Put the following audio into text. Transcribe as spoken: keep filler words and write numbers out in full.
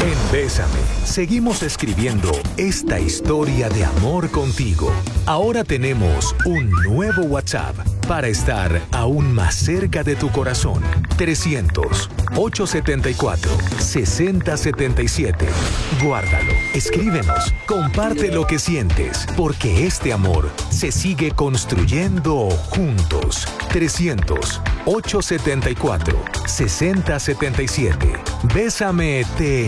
En Bésame, seguimos escribiendo esta historia de amor contigo. Ahora tenemos un nuevo WhatsApp para estar aún más cerca de tu corazón. trescientos, ochocientos setenta y cuatro, sesenta setenta y siete. Guárdalo, escríbenos, comparte lo que sientes, porque este amor se sigue construyendo juntos. trescientos, ochocientos setenta y cuatro, sesenta setenta y siete. Bésame, te